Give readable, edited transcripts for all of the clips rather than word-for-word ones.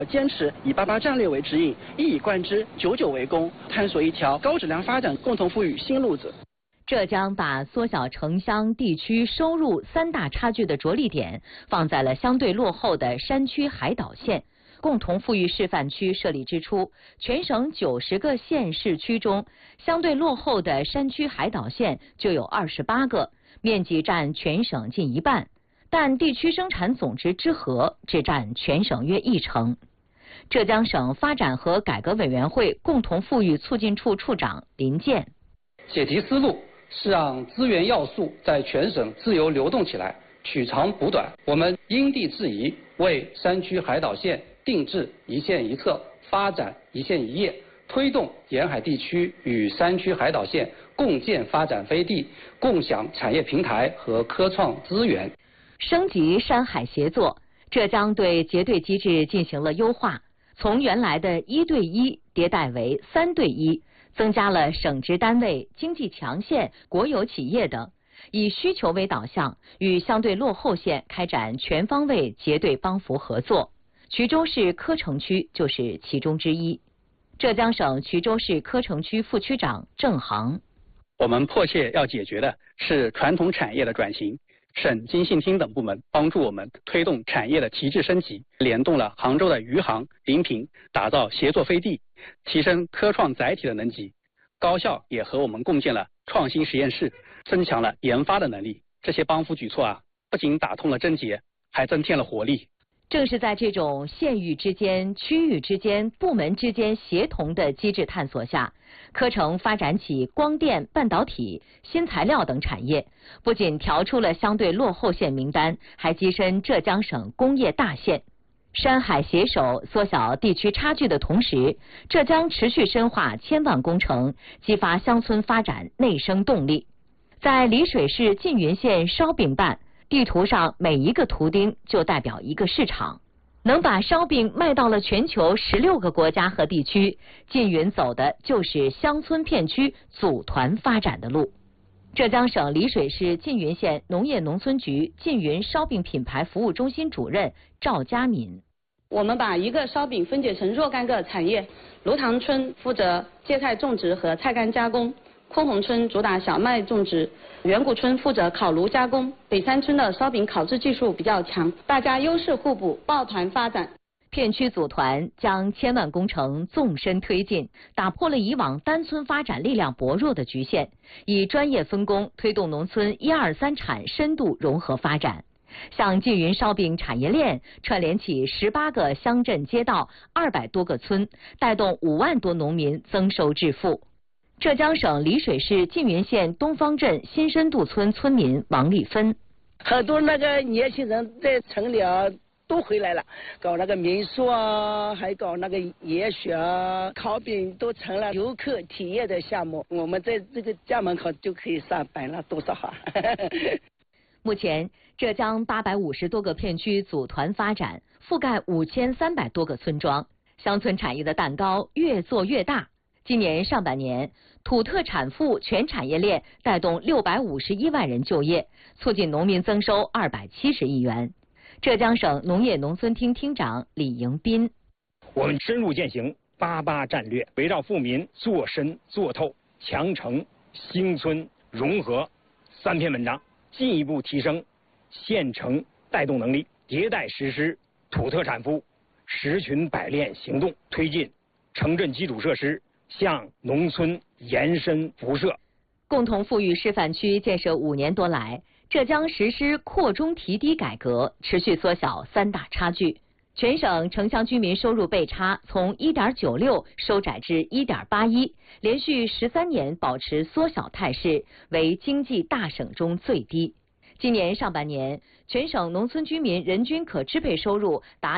坚持以88战略为指引，一以贯之，久为功，探索一条高质量发展，共同富裕新路子。 浙江把缩小城乡地区收入3大差距的着力点放在了相对落后的山区海岛县。共同富裕示范区设立之初，全省90个县市区中，相对落后的山区海岛县就有28个，面积占全省近一半，但地区生产总值之和只占全省约1成。浙江省发展和改革委员会共同富裕促进处处长林健： 解题思路是让资源要素在全省自由流动起来，取长补短。我们因地制宜，为山区海岛县定制一县一策，发展一县一业，推动沿海地区与山区海岛县共建发展飞地，共享产业平台和科创资源。 升级山海协作，浙江对结对机制进行了优化，从原来的1对1迭代为3对1，增加了省直单位、经济强县、国有企业等，以需求为导向，与相对落后县开展全方位结对帮扶合作。衢州市柯城区就是其中之一。浙江省衢州市柯城区副区长郑航： 我们迫切要解决的是传统产业的转型。省经信厅等部门帮助我们推动产业的提质升级，联动了杭州的余杭、临平，打造协作飞地，提升科创载体的能级。高校也和我们共建了创新实验室，增强了研发的能力。这些帮扶举措不仅打通了症结，还增添了活力。 正是在这种县域之间、区域之间、部门之间协同的机制探索下，柯城发展起光电、半导体、新材料等产业，不仅调出了相对落后县名单，还跻身浙江省工业大县。山海携手缩小地区差距的同时，浙江持续深化千万工程，激发乡村发展内生动力。在丽水市缙云县烧饼办，地图上每一个图钉就代表一个市场，能把烧饼卖到了全球16个国家和地区。缙云走的就是乡村片区组团发展的路。浙江省丽水市缙云县农业农村局缙云烧饼品牌服务中心主任赵佳敏： 我们把一个烧饼分解成若干个产业，芦塘村负责芥菜种植和菜干加工，昆洪村主打小麦种植，远古村负责烤炉加工，北山村的烧饼烤制技术比较强，大家优势互补，抱团发展。 片区组团将千万工程纵深推进，打破了以往单村发展力量薄弱的局限，以专业分工推动农村1、2、3产深度融合发展。像缙云烧饼产业链串联起18个乡镇街道、200多个村，带动5万多农民增收致富。浙江省丽水市缙云县东方镇新深度村村民王丽芬： 很多那个年轻人在城里都回来了，搞那个民宿还搞那个野雪烤饼，都成了游客体验的项目。我们在这个家门口就可以上班了，多少好。 目前，浙江850多个片区组团发展，覆盖5300多个村庄，乡村产业的蛋糕越做越大。今年上半年，土特产赋全产业链带动651万人就业，促进农民增收270亿元。浙江省农业农村厅厅长李迎斌： 我们深入践行88战略，围绕富民做深做透、强城兴村融合3篇文章，进一步提升县城带动能力，迭代实施土特产赋10群百炼行动，推进城镇基础设施向农村延伸辐射。 共同富裕示范区建设5年多来，浙江实施扩中提低改革，持续缩小3大差距。全省城乡居民收入倍差从 1.96 收窄至 1.81， 连续13年保持缩小态势，为经济大省中最低。今年上半年，全省农村居民人均可支配收入达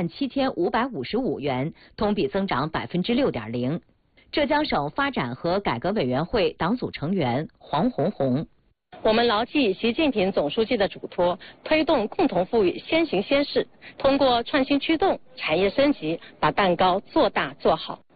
27555元，同比增长 6.0%。浙江省发展和改革委员会党组成员黄红红： 我们牢记习近平总书记的嘱托，推动共同富裕先行先试，通过创新驱动、产业升级，把蛋糕做大做好。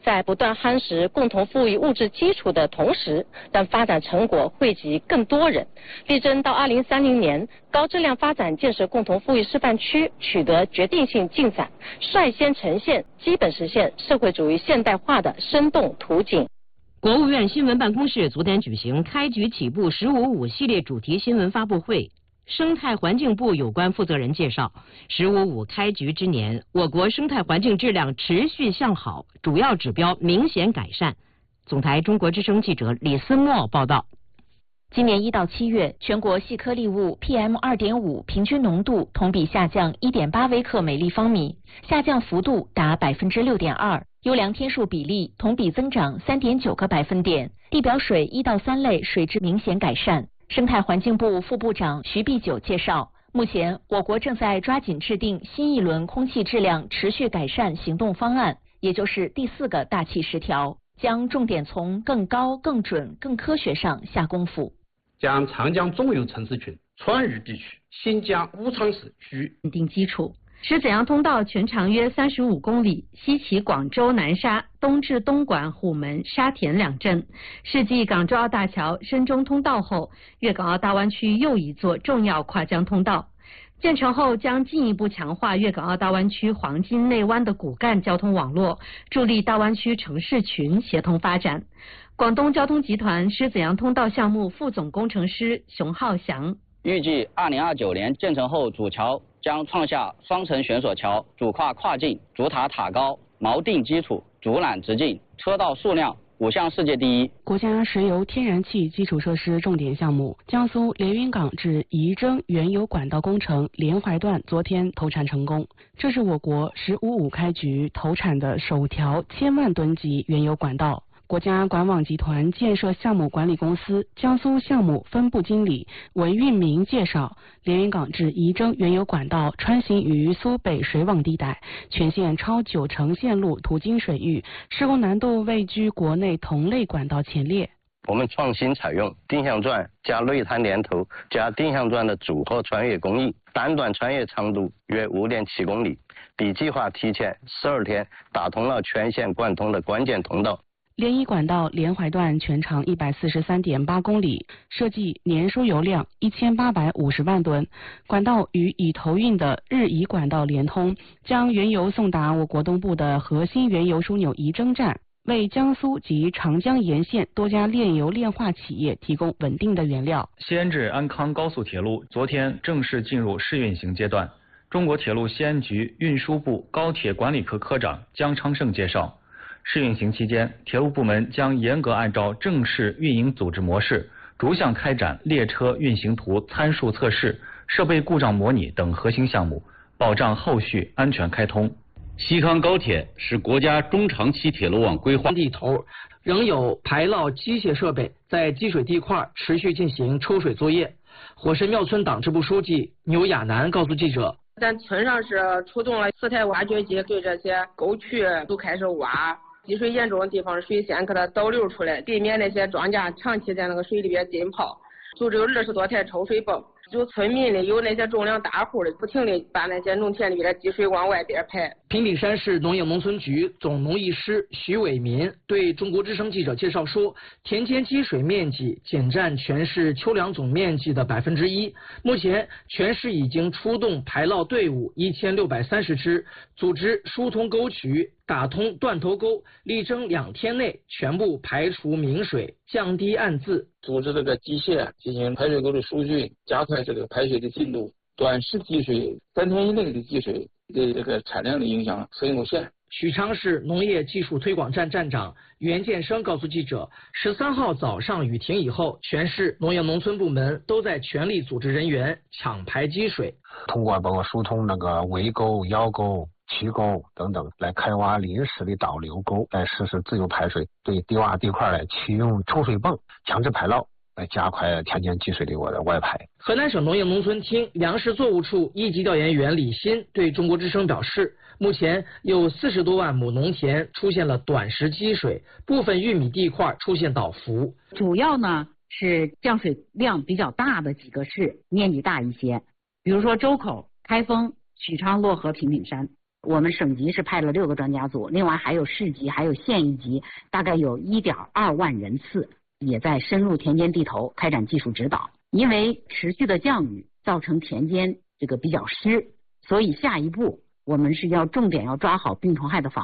在不断夯实共同富裕物质基础的同时，让发展成果惠及更多人，力争到2030年，高质量发展建设共同富裕示范区取得决定性进展，率先呈现基本实现社会主义现代化的生动图景。 国务院新闻办公室昨天举行开局起步“15.5”系列主题新闻发布会。生态环境部有关负责人介绍，“15.5”开局之年，我国生态环境质量持续向好，主要指标明显改善。总台中国之声记者李思墨报道。 今年1到7月，全国细颗粒物 PM2.5 平均浓度同比下降 1.8 微克每立方米，下降幅度达 6.2%， 优良天数比例同比增长 3.9个百分点，地表水1到3类水质明显改善。生态环境部副部长徐碧九介绍，目前我国正在抓紧制定新一轮空气质量持续改善行动方案，也就是第4个大气10条，将重点从更高、更准、更科学上下功夫。 将长江中游城市群、川渝地区、新疆乌昌市区稳定基础。狮子洋通道全长约35公里，西起广州南沙，东至东莞、虎门、沙田2镇。是继港珠澳大桥、深中通道后，粤港澳大湾区又一座重要跨江通道。建成后将进一步强化粤港澳大湾区黄金内湾的骨干交通网络，助力大湾区城市群协同发展。广东交通集团狮子洋通道项目副总工程师熊浩翔。 预计2029年建成后，主桥将创下双层悬索桥、主跨跨境、主塔塔高、锚定基础、主缆直径、车道数量5项世界第一。 国家石油天然气基础设施重点项目江苏连云港至仪征原油管道工程连淮段昨天投产成功，这是我国“15.5”开局投产的首条1000万吨级原油管道。国家管网集团建设项目管理公司江苏项目分部经理文运明介绍，连云港至仪征原油管道穿行于苏北水网地带，全线超90%线路途经水域，施工难度位居国内同类管道前列。 我们创新采用定向钻加内滩连头加定向钻的组合穿越工艺，单段穿越长度约5.7公里，比计划提前12天打通了全线贯通的关键通道。 连仪管道连淮段全长143.8公里，设计年输油量1850万吨。管道与已投运的日仪管道连通，将原油送达我国东部的核心原油枢纽仪征站，为江苏及长江沿线多家炼油炼化企业提供稳定的原料。 西安至安康高速铁路昨天正式进入试运行阶段。中国铁路西安局运输部高铁管理科科长姜昌胜介绍，试运行期间，铁路部门将严格按照正式运营组织模式，逐项开展列车运行图参数测试、设备故障模拟等核心项目，保障后续安全开通。 西康高铁是国家中长期铁路网规划地头，仍有排涝机械设备在积水地块持续进行抽水作业。火神庙村党支部书记牛亚楠告诉记者， 咱村上是出动了4台挖掘机，对这些沟渠都开始挖。积水严重的地方，水先给它导流出来，避免那些庄稼长期在那个水里边浸泡。组织有20多台抽水泵，有村民的，有那些重量大户的，不停的把那些农田里边的积水往外边排。 平顶山市农业农村局总农艺师徐伟民对中国之声记者介绍说，田间积水面积仅占全市秋粮总面积的1%。目前全市已经出动排涝队伍1630支，组织疏通沟渠，打通断头沟，力争2天内全部排除明水，降低暗渍。 组织这个机械进行排水沟的疏浚，加快这个排水的进度。短时积水3天以内的积水对这个产量的影响很有限。 许昌市农业技术推广站站长袁建生告诉记者，13号早上雨停以后，全市农业农村部门都在全力组织人员抢排积水， 通过包括疏通那个围沟、腰沟、渠沟等等，来开挖临时的导流沟，来实施自由排水，对低洼地块来启用抽水泵强制排涝，来加快田间积水的外排。 河南省农业农村厅粮食作物处一级调研员李鑫对中国之声表示，目前有40多万亩农田出现了短时积水，部分玉米地块出现倒伏。 主要呢是降水量比较大的几个市面积大一些，比如说周口、开封、许昌、漯河、平顶山。 我们省级是派了6个专家组，另外还有市级还有县一级，大概有1.2万人次，也在深入田间地头开展技术指导。因为持续的降雨造成田间这个比较湿，所以下一步我们是要重点要抓好病虫害的防